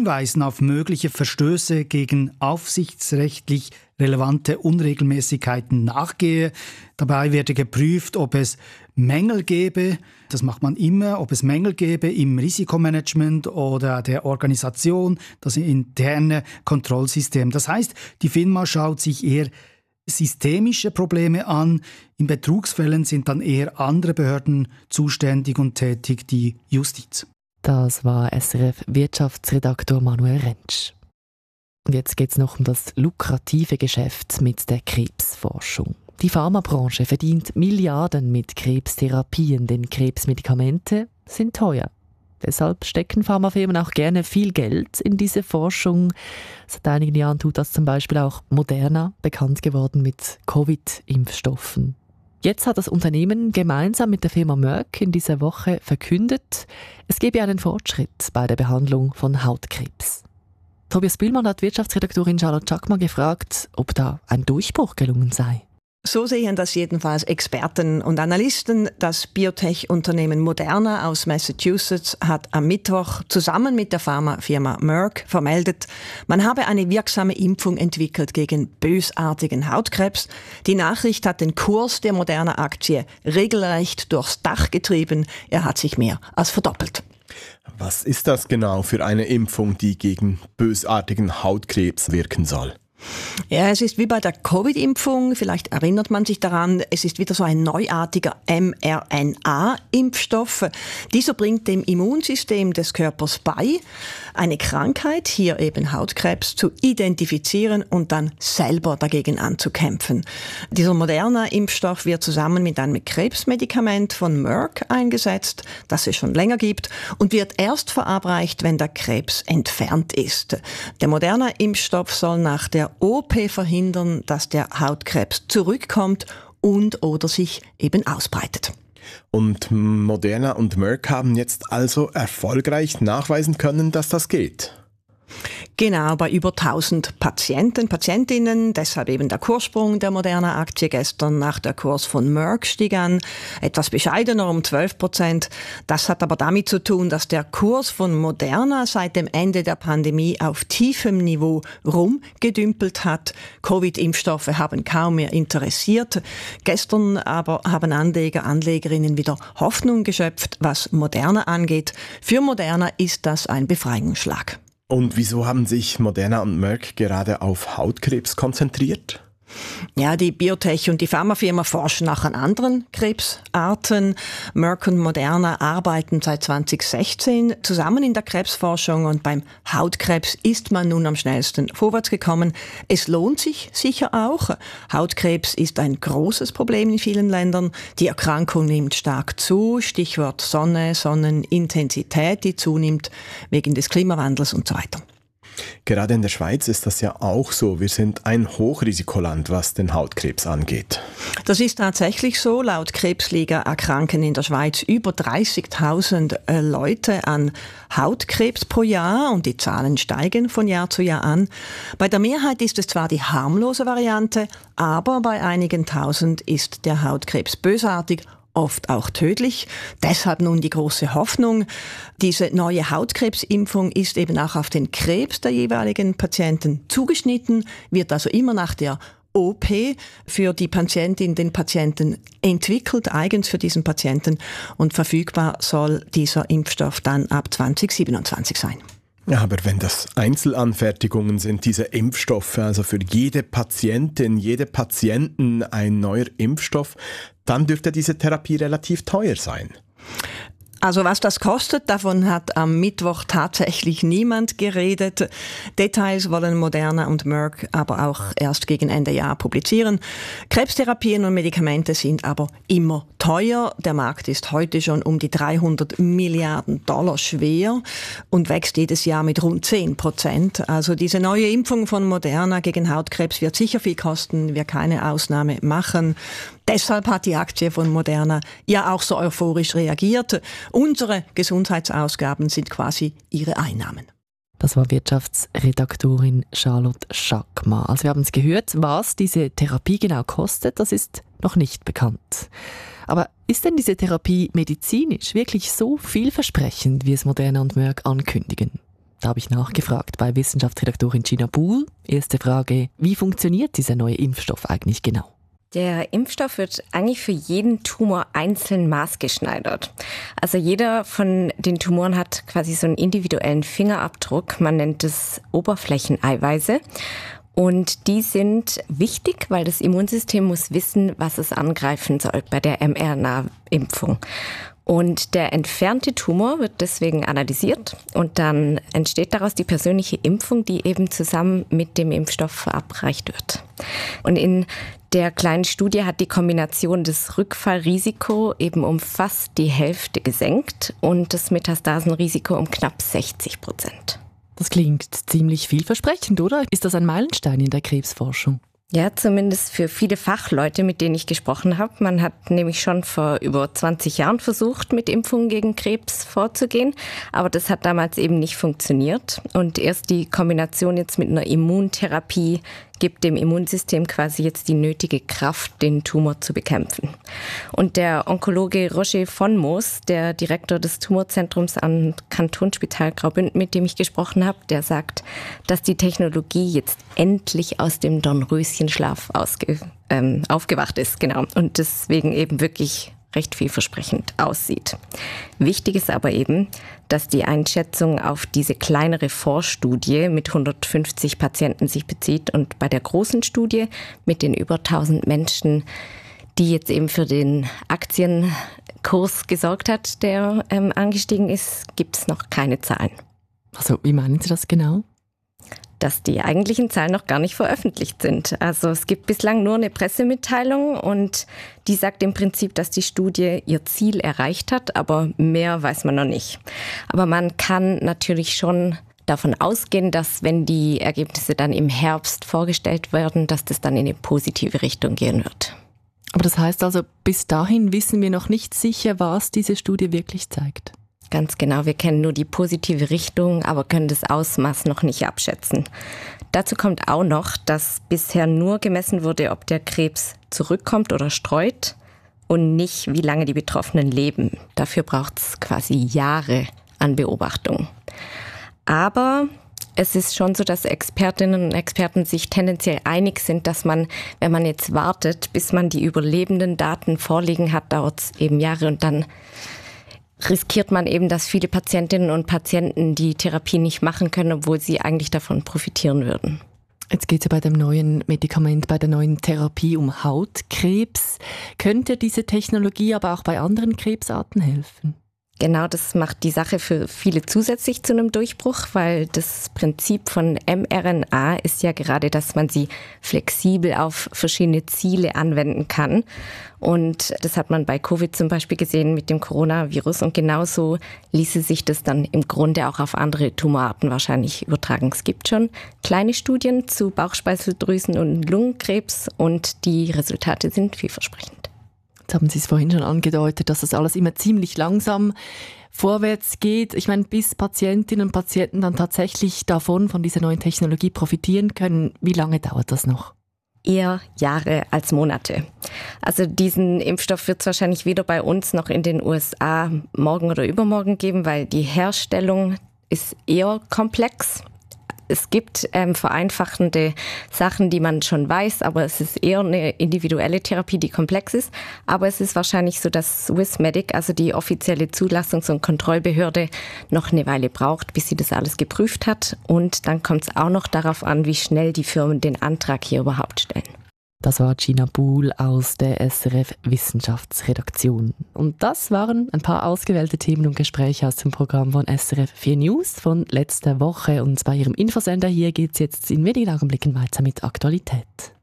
Hinweisen auf mögliche Verstöße gegen aufsichtsrechtlich relevante Unregelmäßigkeiten nachgehe. Dabei werde geprüft, ob es Mängel gäbe, das macht man immer, ob es Mängel gäbe im Risikomanagement oder der Organisation, das interne Kontrollsystem. Das heißt, die FINMA schaut sich eher systemische Probleme an. In Betrugsfällen sind dann eher andere Behörden zuständig und tätig, die Justiz. Das war SRF-Wirtschaftsredaktor Manuel Rentsch. Und jetzt geht es noch um das lukrative Geschäft mit der Krebsforschung. Die Pharmabranche verdient Milliarden mit Krebstherapien, denn Krebsmedikamente sind teuer. Deshalb stecken Pharmafirmen auch gerne viel Geld in diese Forschung. Seit einigen Jahren tut das zum Beispiel auch Moderna, bekannt geworden mit Covid-Impfstoffen. Jetzt hat das Unternehmen gemeinsam mit der Firma Merck in dieser Woche verkündet, es gebe einen Fortschritt bei der Behandlung von Hautkrebs. Tobias Bühlmann hat Wirtschaftsredaktorin Charlotte Schackmann gefragt, ob da ein Durchbruch gelungen sei. So sehen das jedenfalls Experten und Analysten. Das Biotech-Unternehmen Moderna aus Massachusetts hat am Mittwoch zusammen mit der Pharmafirma Merck vermeldet, man habe eine wirksame Impfung entwickelt gegen bösartigen Hautkrebs. Die Nachricht hat den Kurs der Moderna-Aktie regelrecht durchs Dach getrieben. Er hat sich mehr als verdoppelt. Was ist das genau für eine Impfung, die gegen bösartigen Hautkrebs wirken soll? Ja, es ist wie bei der Covid-Impfung, vielleicht erinnert man sich daran, es ist wieder so ein neuartiger mRNA-Impfstoff. Dieser bringt dem Immunsystem des Körpers bei, eine Krankheit, hier eben Hautkrebs, zu identifizieren und dann selber dagegen anzukämpfen. Dieser moderne Impfstoff wird zusammen mit einem Krebsmedikament von Merck eingesetzt, das es schon länger gibt, und wird erst verabreicht, wenn der Krebs entfernt ist. Der moderne Impfstoff soll nach der OP verhindern, dass der Hautkrebs zurückkommt und oder sich eben ausbreitet. Und Moderna und Merck haben jetzt also erfolgreich nachweisen können, dass das geht. Genau, bei über 1000 Patientinnen, deshalb eben der Kurssprung der Moderna-Aktie gestern nach der Kurs von Merck stieg an, etwas bescheidener um 12%. Das hat aber damit zu tun, dass der Kurs von Moderna seit dem Ende der Pandemie auf tiefem Niveau rumgedümpelt hat. Covid-Impfstoffe haben kaum mehr interessiert. Gestern aber haben Anlegerinnen wieder Hoffnung geschöpft, was Moderna angeht. Für Moderna ist das ein Befreiungsschlag. Und wieso haben sich Moderna und Merck gerade auf Hautkrebs konzentriert? Ja, die Biotech- und die Pharmafirma forschen auch an anderen Krebsarten. Merck und Moderna arbeiten seit 2016 zusammen in der Krebsforschung und beim Hautkrebs ist man nun am schnellsten vorwärts gekommen. Es lohnt sich sicher auch. Hautkrebs ist ein großes Problem in vielen Ländern. Die Erkrankung nimmt stark zu. Stichwort Sonne, Sonnenintensität, die zunimmt wegen des Klimawandels und so weiter. Gerade in der Schweiz ist das ja auch so. Wir sind ein Hochrisikoland, was den Hautkrebs angeht. Das ist tatsächlich so. Laut Krebsliga erkranken in der Schweiz über 30.000 Leute an Hautkrebs pro Jahr und die Zahlen steigen von Jahr zu Jahr an. Bei der Mehrheit ist es zwar die harmlose Variante, aber bei einigen Tausend ist der Hautkrebs bösartig, oft auch tödlich. Deshalb nun die große Hoffnung. Diese neue Hautkrebsimpfung ist eben auch auf den Krebs der jeweiligen Patienten zugeschnitten, wird also immer nach der OP für die Patientin, den Patienten entwickelt, eigens für diesen Patienten, und verfügbar soll dieser Impfstoff dann ab 2027 sein. Ja, aber wenn das Einzelanfertigungen sind, diese Impfstoffe, also für jede Patientin, jede Patienten ein neuer Impfstoff, dann dürfte diese Therapie relativ teuer sein. Also was das kostet, davon hat am Mittwoch tatsächlich niemand geredet. Details wollen Moderna und Merck aber auch erst gegen Ende Jahr publizieren. Krebstherapien und Medikamente sind aber immer teuer. Der Markt ist heute schon um die $300 Milliarden schwer und wächst jedes Jahr mit rund 10%. Also diese neue Impfung von Moderna gegen Hautkrebs wird sicher viel kosten, wir keine Ausnahme machen. Deshalb hat die Aktie von Moderna ja auch so euphorisch reagiert. Unsere Gesundheitsausgaben sind quasi ihre Einnahmen. Das war Wirtschaftsredaktorin Charlotte Schackmann. Also wir haben es gehört, was diese Therapie genau kostet, das ist noch nicht bekannt. Aber ist denn diese Therapie medizinisch wirklich so vielversprechend, wie es Moderna und Merck ankündigen? Da habe ich nachgefragt bei Wissenschaftsredaktorin Gina Buhl. Erste Frage, wie funktioniert dieser neue Impfstoff eigentlich genau? Der Impfstoff wird eigentlich für jeden Tumor einzeln maßgeschneidert. Also jeder von den Tumoren hat quasi so einen individuellen Fingerabdruck. Man nennt es Oberflächeneiweiße. Und die sind wichtig, weil das Immunsystem muss wissen, was es angreifen soll bei der mRNA-Impfung. Und der entfernte Tumor wird deswegen analysiert und dann entsteht daraus die persönliche Impfung, die eben zusammen mit dem Impfstoff verabreicht wird. Und in der kleinen Studie hat die Kombination des Rückfallrisiko eben um fast die Hälfte gesenkt und das Metastasenrisiko um knapp 60%. Das klingt ziemlich vielversprechend, oder? Ist das ein Meilenstein in der Krebsforschung? Ja, zumindest für viele Fachleute, mit denen ich gesprochen habe. Man hat nämlich schon vor über 20 Jahren versucht, mit Impfungen gegen Krebs vorzugehen. Aber das hat damals eben nicht funktioniert. Und erst die Kombination jetzt mit einer Immuntherapie gibt dem Immunsystem quasi jetzt die nötige Kraft, den Tumor zu bekämpfen. Und der Onkologe Roger von Moos, der Direktor des Tumorzentrums am Kantonsspital Graubünden, mit dem ich gesprochen habe, der sagt, dass die Technologie jetzt endlich aus dem Dornröschenschlaf aufgewacht ist, genau. Und deswegen eben wirklich recht vielversprechend aussieht. Wichtig ist aber eben, dass die Einschätzung auf diese kleinere Vorstudie mit 150 Patienten sich bezieht und bei der großen Studie mit den über 1000 Menschen, die jetzt eben für den Aktienkurs gesorgt hat, der angestiegen ist, gibt es noch keine Zahlen. Also, wie meinen Sie das genau? Dass die eigentlichen Zahlen noch gar nicht veröffentlicht sind. Also es gibt bislang nur eine Pressemitteilung und die sagt im Prinzip, dass die Studie ihr Ziel erreicht hat, aber mehr weiß man noch nicht. Aber man kann natürlich schon davon ausgehen, dass wenn die Ergebnisse dann im Herbst vorgestellt werden, dass das dann in eine positive Richtung gehen wird. Aber das heißt also, bis dahin wissen wir noch nicht sicher, was diese Studie wirklich zeigt. Ganz genau, wir kennen nur die positive Richtung, aber können das Ausmaß noch nicht abschätzen. Dazu kommt auch noch, dass bisher nur gemessen wurde, ob der Krebs zurückkommt oder streut und nicht, wie lange die Betroffenen leben. Dafür braucht es quasi Jahre an Beobachtung. Aber es ist schon so, dass Expertinnen und Experten sich tendenziell einig sind, dass man, wenn man jetzt wartet, bis man die überlebenden Daten vorliegen hat, dauert es eben Jahre und dann riskiert man eben, dass viele Patientinnen und Patienten die Therapie nicht machen können, obwohl sie eigentlich davon profitieren würden. Jetzt geht es ja bei dem neuen Medikament, bei der neuen Therapie um Hautkrebs. Könnte diese Technologie aber auch bei anderen Krebsarten helfen? Genau, das macht die Sache für viele zusätzlich zu einem Durchbruch, weil das Prinzip von mRNA ist ja gerade, dass man sie flexibel auf verschiedene Ziele anwenden kann. Und das hat man bei Covid zum Beispiel gesehen mit dem Coronavirus. Und genauso ließe sich das dann im Grunde auch auf andere Tumorarten wahrscheinlich übertragen. Es gibt schon kleine Studien zu Bauchspeicheldrüsen- und Lungenkrebs und die Resultate sind vielversprechend. Jetzt haben Sie es vorhin schon angedeutet, dass das alles immer ziemlich langsam vorwärts geht. Ich meine, bis Patientinnen und Patienten dann tatsächlich von dieser neuen Technologie profitieren können, wie lange dauert das noch? Eher Jahre als Monate. Also diesen Impfstoff wird es wahrscheinlich weder bei uns noch in den USA morgen oder übermorgen geben, weil die Herstellung ist eher komplex. Es gibt vereinfachende Sachen, die man schon weiß, aber es ist eher eine individuelle Therapie, die komplex ist. Aber es ist wahrscheinlich so, dass Swissmedic, also die offizielle Zulassungs- und Kontrollbehörde, noch eine Weile braucht, bis sie das alles geprüft hat. Und dann kommt es auch noch darauf an, wie schnell die Firmen den Antrag hier überhaupt stellen. Das war Gina Buhl aus der SRF Wissenschaftsredaktion. Und das waren ein paar ausgewählte Themen und Gespräche aus dem Programm von SRF 4 News von letzter Woche. Und bei Ihrem Infosender hier geht es jetzt in wenigen Augenblicken weiter mit Aktualität.